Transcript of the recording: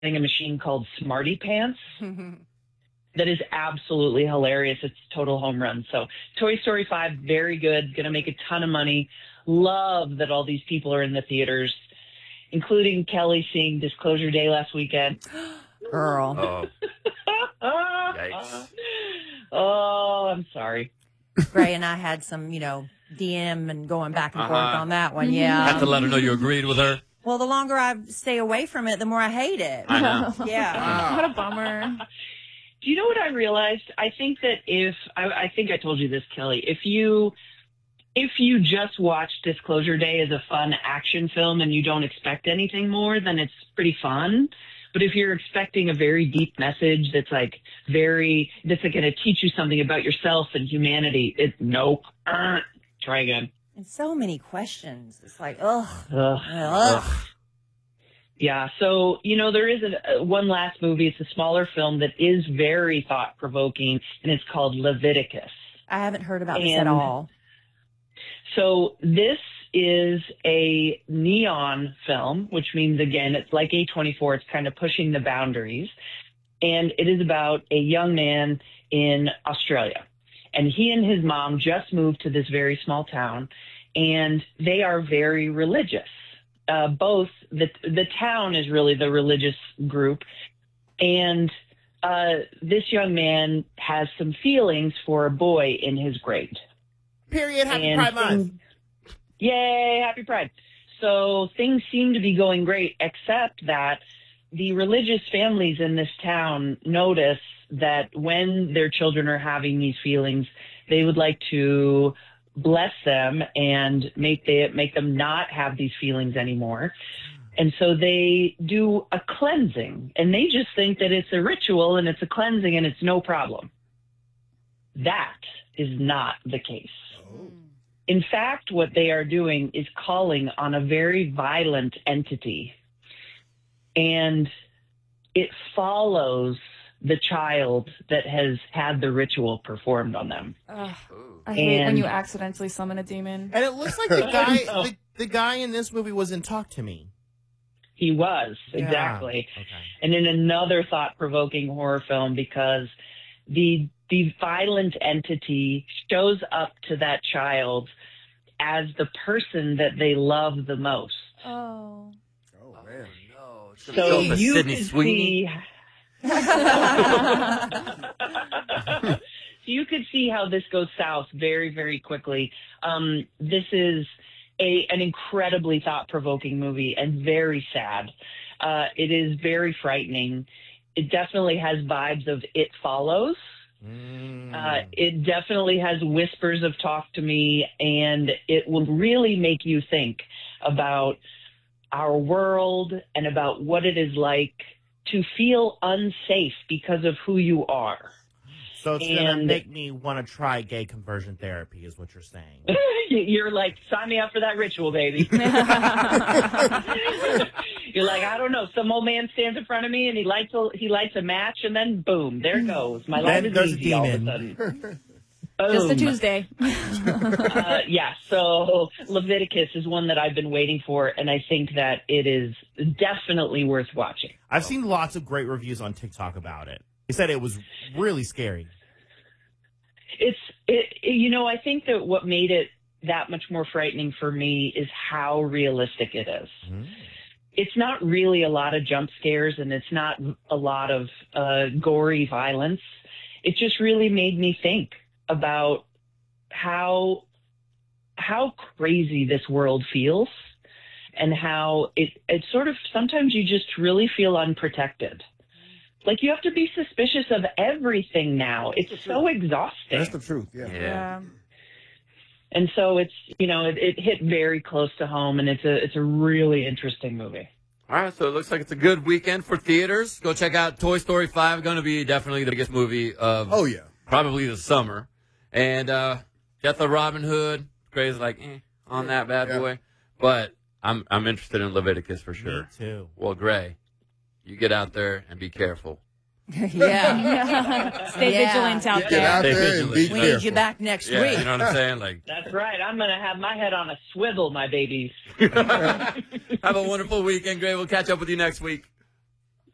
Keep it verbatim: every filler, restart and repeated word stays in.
a machine called Smarty Pants. That is absolutely hilarious. It's total home run. So Toy Story five, very good. Going to make a ton of money. Love that all these people are in the theaters, including Kelly seeing Disclosure Day last weekend. Girl. Oh. Yikes. Oh, I'm sorry. Gray and I had some, you know, D M and going back and forth Uh-huh. on that one. Yeah. I have to let her know you agreed with her. Well, the longer I stay away from it, the more I hate it. I know. Yeah. What a bummer. Do you know what I realized? I think that if I, I think I told you this, Kelly, if you if you just watch Disclosure Day as a fun action film and you don't expect anything more, then it's pretty fun. But if you're expecting a very deep message that's like very that's like going to teach you something about yourself and humanity, it nope. Uh, try again. And so many questions. It's like, ugh. Ugh. Ugh. Yeah, so, you know, there is a, a, one last movie. It's a smaller film that is very thought-provoking, and it's called Leviticus. I haven't heard about this at And all. So this is a neon film, which means, again, it's like A twenty-four. It's kind of pushing the boundaries. And it is about a young man in Australia. And he and his mom just moved to this very small town, and they are very religious. Uh, both the the town is really the religious group, and uh, this young man has some feelings for a boy in his grade. Period. Happy And Pride Month. things- Yay, happy Pride. So things seem to be going great, except that the religious families in this town notice that when their children are having these feelings, they would like to bless them and make they make them not have these feelings anymore. And so they do a cleansing, and they just think that it's a ritual and it's a cleansing and it's no problem. That is not the case. In fact, what they are doing is calling on a very violent entity, and it follows the child that has had the ritual performed on them. Ugh. I hate when And- you accidentally summon a demon. And it looks like the guy, know. the, the guy in this movie was in Talk to Me. He was, Yeah. exactly. Okay. And in another thought-provoking horror film, because the the violent entity shows up to that child as the person that they love the most. Oh. Oh, man. No. It's So gonna go for you Sydney could Sweeney. see, so you could see how this goes south very, very quickly. Um, this is a an incredibly thought-provoking movie and very sad. Uh, it is very frightening. It definitely has vibes of It Follows. Mm. Uh, it definitely has whispers of Talk to Me, and it will really make you think about our world and about what it is like to feel unsafe because of who you are. So it's going to and- make me want to try gay conversion therapy, is what you're saying. You're like, sign me up for that ritual, baby. You're like, I don't know. Some old man stands in front of me and he lights a, he lights a match, and then boom, there it goes. My life Then is there's a easy all of a demon. sudden. Just a Boom. Tuesday. uh, yeah, so Leviticus is one that I've been waiting for, and I think that it is definitely worth watching. I've seen lots of great reviews on TikTok about it. They said it was really scary. It's, it, you know, I think that what made it that much more frightening for me is how realistic it is. Mm. It's not really a lot of jump scares, and it's not a lot of uh, gory violence. It just really made me think about how how crazy this world feels, and how it it sort of sometimes you just really feel unprotected. Like, you have to be suspicious of everything now. It's so exhausting. That's the truth. Yeah. Yeah. And so it's, you know, it, it hit very close to home, and it's a it's a really interesting movie. All right, so it looks like it's a good weekend for theaters. Go check out Toy Story five. Going to be definitely the biggest movie of Oh, yeah. probably the summer. And uh, Death of Robin Hood. Gray's like, eh, on that bad Yeah. boy. But I'm I'm interested in Leviticus for sure. Me too. Well, Gray, you get out there and be careful. Yeah. Stay Yeah. vigilant out Get there. out Stay there and vigilant. be We Right. need careful. you back next Yeah, week. you know what I'm saying? Like, That's right. I'm going to have my head on a swivel, my babies. have a wonderful weekend, Gray. We'll catch up with you next week.